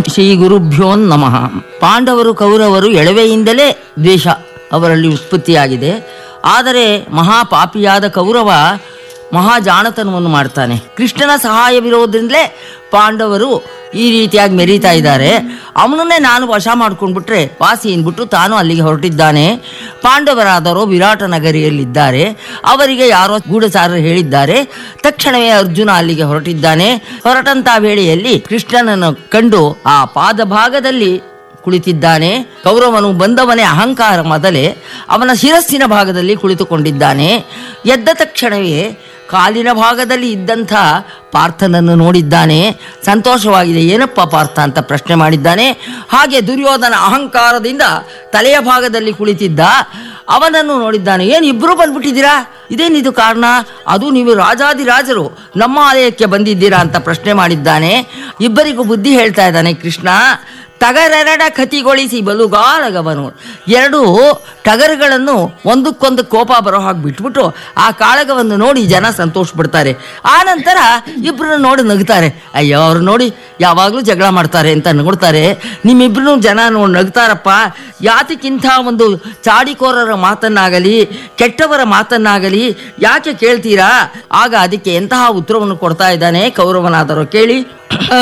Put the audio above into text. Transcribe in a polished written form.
ಶ್ರೀ ಗುರುಭ್ಯೋ ನಮಃ. ಪಾಂಡವರು ಕೌರವರು ಎಳವೆಯಿಂದಲೇ ದ್ವೇಷ ಅವರಲ್ಲಿ ಉತ್ಪತ್ತಿಯಾಗಿದೆ. ಆದರೆ ಮಹಾಪಾಪಿಯಾದ ಕೌರವ ಮಹಾಜಾಣತನವನ್ನು ಮಾಡ್ತಾನೆ. ಕೃಷ್ಣನ ಸಹಾಯವಿರೋದ್ರಿಂದಲೇ ಪಾಂಡವರು ಈ ರೀತಿಯಾಗಿ ಮೆರೀತಾ ಇದ್ದಾರೆ. ಅವನನ್ನೇ ನಾನು ವಶ ಮಾಡ್ಕೊಂಡ್ಬಿಟ್ರೆ ವಾಸಿ ಅಂದ್ಬಿಟ್ಟು ತಾನು ಅಲ್ಲಿಗೆ ಹೊರಟಿದ್ದಾನೆ. ಪಾಂಡವರಾದರೋ ವಿರಾಟ ನಗರಿಯಲ್ಲಿದ್ದಾರೆ. ಅವರಿಗೆ ಯಾರೋ ಗೂಢಚಾರರು ಹೇಳಿದ್ದಾರೆ. ತಕ್ಷಣವೇ ಅರ್ಜುನ ಅಲ್ಲಿಗೆ ಹೊರಟಿದ್ದಾನೆ. ಹೊರಟಂತ ವೇಳೆಯಲ್ಲಿ ಕೃಷ್ಣನನ್ನು ಕಂಡು ಆ ಪಾದಭಾಗದಲ್ಲಿ ಕುಳಿತಿದ್ದಾನೆ. ಕೌರವನು ಬಂದವನೇ ಅಹಂಕಾರ ಮೊದಲೇ ಅವನ ಶಿರಸ್ಸಿನ ಭಾಗದಲ್ಲಿ ಕುಳಿತುಕೊಂಡಿದ್ದಾನೆ. ಎದ್ದ ತಕ್ಷಣವೇ ಕಾಲಿನ ಭಾಗದಲ್ಲಿ ಇದ್ದಂಥ ಪಾರ್ಥನನ್ನು ನೋಡಿದ್ದಾನೆ. ಸಂತೋಷವಾಗಿದೆ. ಏನಪ್ಪ ಪಾರ್ಥ ಅಂತ ಪ್ರಶ್ನೆ ಮಾಡಿದ್ದಾನೆ. ಹಾಗೆ ದುರ್ಯೋಧನ ಅಹಂಕಾರದಿಂದ ತಲೆಯ ಭಾಗದಲ್ಲಿ ಕುಳಿತಿದ್ದ ಅವನನ್ನು ನೋಡಿದ್ದಾನೆ. ಏನು ಇಬ್ಬರು ಬಂದ್ಬಿಟ್ಟಿದ್ದೀರಾ? ಇದೇನಿದು ಕಾರಣ? ಅದು ನೀವು ರಾಜಾದಿರಾಜರು ನಮ್ಮ ಆಲಯಕ್ಕೆ ಬಂದಿದ್ದೀರಾ ಅಂತ ಪ್ರಶ್ನೆ ಮಾಡಿದ್ದಾನೆ. ಇಬ್ಬರಿಗೂ ಬುದ್ಧಿ ಹೇಳ್ತಾ ಇದ್ದಾನೆ ಕೃಷ್ಣ. ಟಗರೆರಡ ಕತಿಗೊಳಿಸಿ ಬಲುಗಾಳಗವನು. ಎರಡು ಟಗರುಗಳನ್ನು ಒಂದಕ್ಕೊಂದು ಕೋಪ ಬರೋ ಹಾಗೆ ಬಿಟ್ಬಿಟ್ಟು ಆ ಕಾಳಗವನ್ನು ನೋಡಿ ಜನ ಸಂತೋಷ ಪಡ್ತಾರೆ. ಆ ನಂತರ ಇಬ್ಬರನ್ನು ನೋಡಿ ನಗ್ತಾರೆ. ಅಯ್ಯೋ ಅವ್ರು ನೋಡಿ ಯಾವಾಗಲೂ ಜಗಳ ಮಾಡ್ತಾರೆ ಅಂತ ನೋಡ್ತಾರೆ. ನಿಮ್ಮಿಬ್ಬರು ಜನ ನೋಡಿ ನಗ್ತಾರಪ್ಪ. ಯಾತಕ್ಕಿಂಥ ಒಂದು ಚಾಡಿಕೋರರ ಮಾತನ್ನಾಗಲಿ ಕೆಟ್ಟವರ ಮಾತನ್ನಾಗಲಿ ಯಾಕೆ ಕೇಳ್ತೀರಾ? ಆಗ ಅದಕ್ಕೆ ಎಂತಹ ಉತ್ತರವನ್ನು ಕೊಡ್ತಾ ಇದ್ದಾನೆ ಕೌರವನಾದರೂ ಕೇಳಿ.